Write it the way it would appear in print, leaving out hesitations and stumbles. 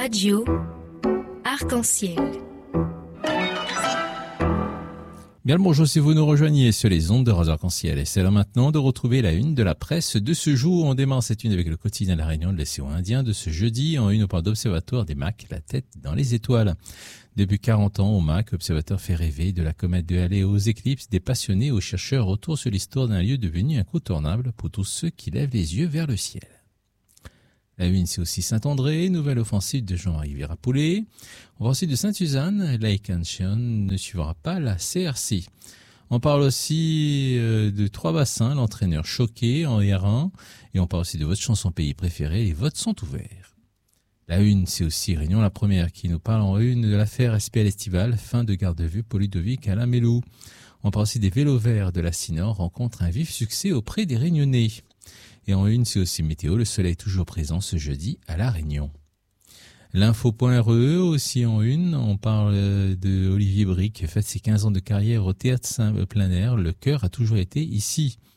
Radio Arc-en-Ciel. Bien le bonjour si vous nous rejoignez sur les ondes de Radio Arc-en-Ciel. Et c'est l'heure maintenant de retrouver la une de la presse de ce jour. On démarre cette une avec le quotidien de la Réunion de l'océan Indien de ce jeudi. En une, on parle d'observatoire des MAC, la tête dans les étoiles. Depuis 40 ans, au MAC, l'observateur fait rêver de la comète de Halley aux éclipses, des passionnés aux chercheurs autour sur l'histoire d'un lieu devenu incontournable pour tous ceux qui lèvent les yeux vers le ciel. La une, c'est aussi Saint-André, nouvelle offensive de Jean-Marie Virapoulet. On va aussi de Sainte-Suzanne, Laikanchion ne suivra pas la CRC. On parle aussi de Trois-Bassins, l'entraîneur choqué en R1. Et on parle aussi de votre chanson pays préférée, les votes sont ouverts. La une, c'est aussi Réunion la première qui nous parle en une de l'affaire SPL estivale, fin de garde à vue pour Ludovic Alain Mélou. On parle aussi des vélos verts de la Sinor, rencontre un vif succès auprès des Réunionnais. Et en une, c'est aussi météo, le soleil est toujours présent ce jeudi à La Réunion. L'info.re aussi en une, on parle de Olivier Bric qui fête ses 15 ans de carrière au théâtre plein air. Le cœur a toujours été ici.